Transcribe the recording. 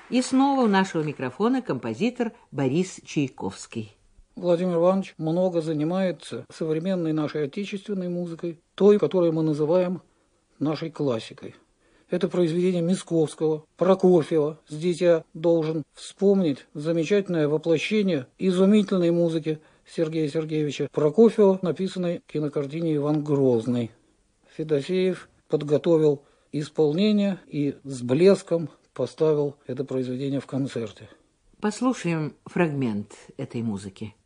И снова у нашего микрофона композитор Борис Чайковский. Владимир Иванович много занимается современной нашей отечественной музыкой, той, которую мы называем нашей классикой. Это произведение Мясковского, Прокофьева. Здесь я должен вспомнить замечательное воплощение изумительной музыки Сергея Сергеевича Прокофьева, написанной в кинокартине «Иван Грозный». Федосеев подготовил исполнение и с блеском поставил это произведение в концерте. Послушаем фрагмент этой музыки.